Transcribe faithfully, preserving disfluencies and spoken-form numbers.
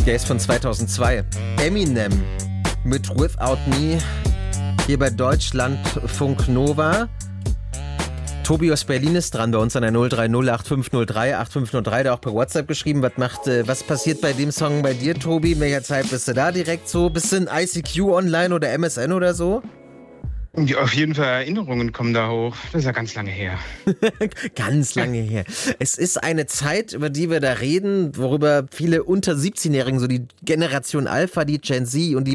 Der ist von zweitausendzwei. Eminem mit Without Me hier bei Deutschlandfunk Nova. Tobi aus Berlin ist dran bei uns an der null drei null acht fünf null drei acht fünf null drei, der auch per WhatsApp geschrieben. Was macht, äh, was passiert bei dem Song bei dir, Tobi? In welcher Zeit bist du da direkt so? Bist du in I C Q online oder M S N oder so? Ja, auf jeden Fall Erinnerungen kommen da hoch. Das ist ja ganz lange her. Ganz lange her. Es ist eine Zeit, über die wir da reden, worüber viele unter siebzehn-Jährigen, so die Generation Alpha, die Gen Z und die